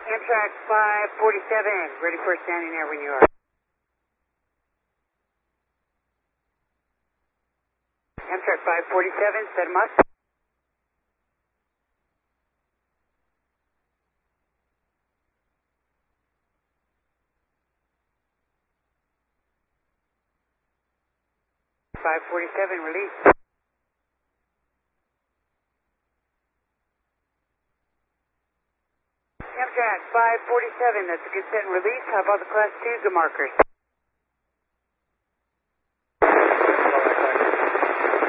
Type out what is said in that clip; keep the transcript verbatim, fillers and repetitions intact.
Amtrak five forty-seven, ready for standing air when you are. Amtrak five forty-seven, set 'em up. five forty-seven, release. Amtrak five forty-seven, that's a consent and release. How about the class two, good markers?